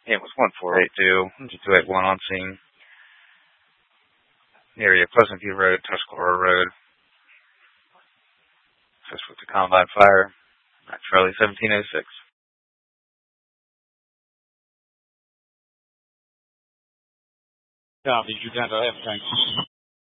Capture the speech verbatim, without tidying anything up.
Yeah, it was one four eight two, two eight one on scene. Area Pleasant View Road, Tuscarora Road. Suspect to combat fire. Charlie seventeen oh six. Copy, you got to have tanks.